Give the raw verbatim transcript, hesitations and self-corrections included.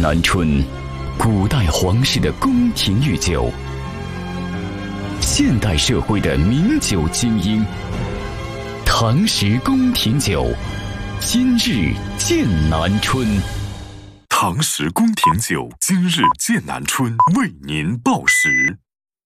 南春，古代皇室的宫廷御酒，现代社会的名酒精英。唐时宫廷酒，今日剑南春。 唐时宫廷酒，今日剑南春为您报时。